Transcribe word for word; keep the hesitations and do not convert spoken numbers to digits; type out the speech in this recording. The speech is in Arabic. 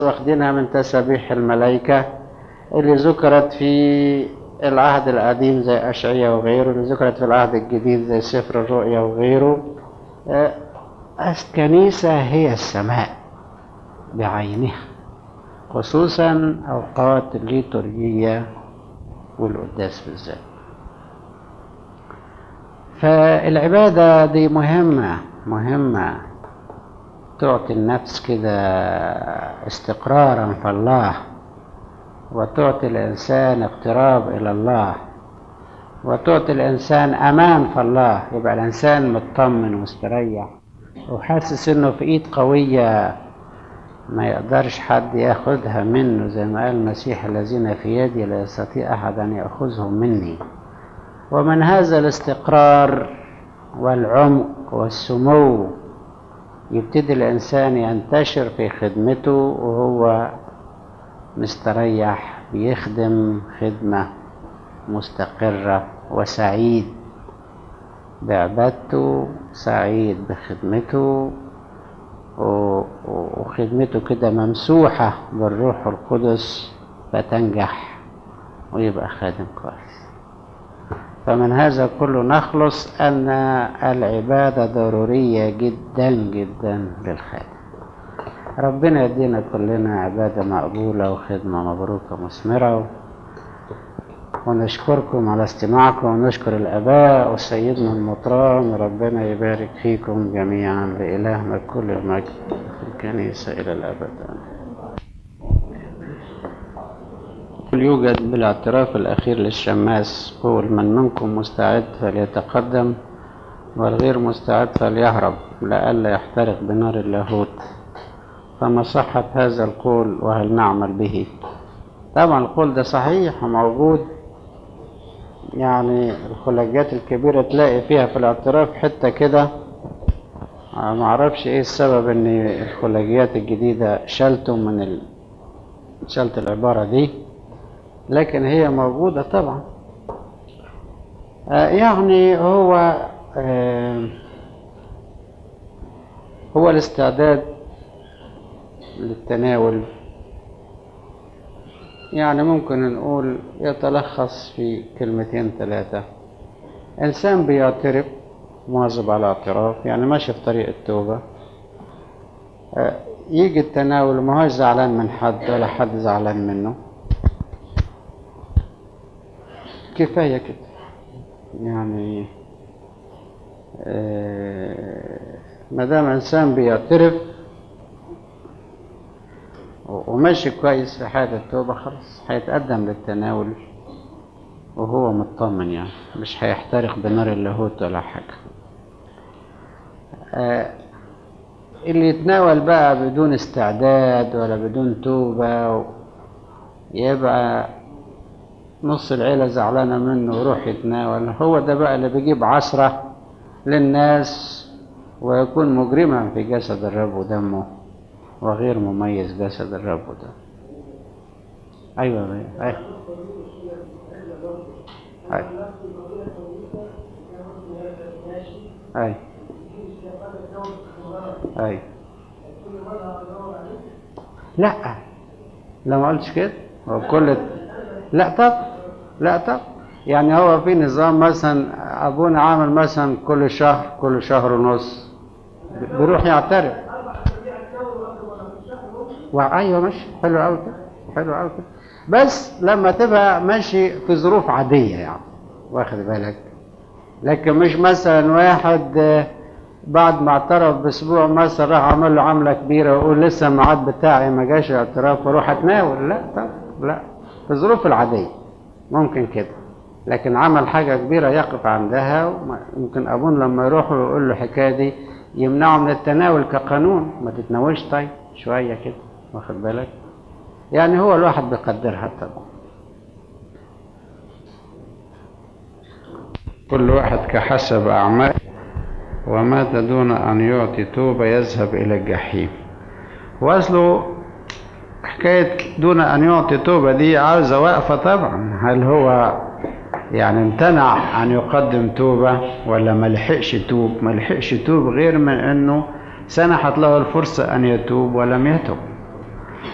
واخدينها من تسابيح الملائكة اللي ذكرت في العهد القديم زي أشعياء وغيره، اللي ذكرت في العهد الجديد زي سفر الرؤيا وغيره. الكنيسة هي السماء بعينها، خصوصا أوقات الليتورجية والقداس بالذات. فالعبادة دي مهمة مهمة تعطي النفس كده استقرارا في الله، وتعطي الإنسان اقتراب إلى الله، وتعطي الإنسان أمان في الله. يبقى الإنسان مطمن ومستريح وحاسس إنه في إيد قوية ما يقدرش حد ياخدها منه، زي ما قال المسيح: الذين في يدي لا يستطيع أحد أن يأخذهم مني. ومن هذا الاستقرار والعمق والسمو يبتدي الإنسان ينتشر في خدمته وهو مستريح، بيخدم خدمة مستقرة وسعيد بعبادته، سعيد بخدمته، وخدمته كده ممسوحة بالروح القدس فتنجح ويبقى خادم كويس. فمن هذا كله نخلص أن العبادة ضرورية جدا جدا للخادم. ربنا يدينا كلنا عبادة مقبولة وخدمة مبروكة مثمرة، ونشكركم على استماعكم، ونشكر الآباء وسيدنا المطران. ربنا يبارك فيكم جميعا، لإلهنا كل المجد في الكنيسة إلى الأبد. يوجد بالاعتراف الأخير للشماس قول: من منكم مستعد فليتقدم، والغير مستعد فليهرب لئلا يحترق بنار اللاهوت. فما صحة هذا القول وهل نعمل به؟ طبعا القول ده صحيح وموجود، يعني الخلاجات الكبيرة تلاقي فيها في الاعتراف حتة كده، ما اعرفش ايه السبب ان الخلاجيات الجديدة شلتوا من ال... شلت العبارة دي، لكن هي موجودة طبعا. آه يعني هو آه هو الاستعداد للتناول، يعني ممكن نقول يتلخص في كلمتين ثلاثة: إنسان بيعترف مواظب على الاعتراف، يعني ماشي في طريق التوبة، يجي التناول ما هوش زعلان من حد ولا حد زعلان منه، كفاية كده يعني. ما دام إنسان بيعترف وماشي كويس في حياة التوبة، خلاص هيتقدم للتناول وهو مطمن، يعني مش هيحترق بنار اللاهوت ولا حاجة. آه اللي يتناول بقى بدون استعداد ولا بدون توبة يبقى نص العيلة زعلانة منه ويروح يتناول، هو ده بقى اللي بيجيب عصرة للناس ويكون مجرما في جسد الرب ودمه وغير مميز جسد الرب ده. ايوه ايوه ايوه ايوه ايوه لا لا ما قلتش كده. هو كل لا طب لا طب يعني هو في نظام مثلا ابونا عامل مثلا كل شهر كل شهر ونص بيروح يعترف. وايوه ماشي، حلو قوي كده، حلو قوي كده، بس لما تبقى ماشي في ظروف عاديه يعني، واخد بالك. لكن مش مثلا واحد بعد ما اعترف باسبوع مثلا راح عمل له عمله كبيره ويقول لسه الميعاد بتاعي ما جاش اعتراف واروح اتناول. لا طب لا، في الظروف العاديه ممكن كده، لكن عمل حاجه كبيره يقف عندها، ممكن ابونا لما يروح ويقول له الحكايه دي يمنعه من التناول كقانون، ما تتناولش طيب شويه كده، واخد بالك. يعني هو الواحد بيقدرها طبعا، كل واحد كحسب أعمال، ومات دون أن يعطي توبة يذهب إلى الجحيم. وأصله حكاية دون أن يعطي توبة دي عاوزة وقفة طبعا. هل هو يعني امتنع أن يقدم توبة ولا ما لحقش توب؟ ما لحقش توب غير من أنه سنحت له الفرصة أن يتوب ولم يتوب.